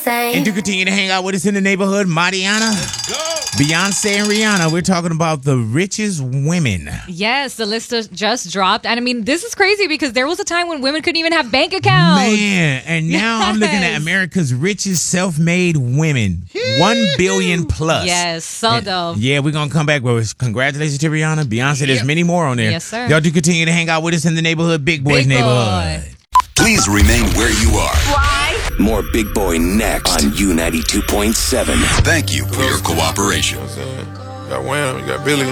say. And to continue to hang out with us in the neighborhood, Mariana, Beyonce and Rihanna. We're talking about the richest women. Yes, the list just dropped. And I mean, this is crazy because there was a time when women couldn't even have bank accounts. Man, and now I'm looking at America's richest self-made women. 1 billion plus. Yes, so dope. Yeah, we're going to come back with congratulations to Rihanna, Beyonce. There's many more on there. Yes, sir. Y'all do continue to hang out with us in the neighborhood, Big Boy's Big neighborhood. Boy. Please remain where you are. Why? More Big Boy next on U92.7. Thank you for your cooperation. You got Wham, you got Billy.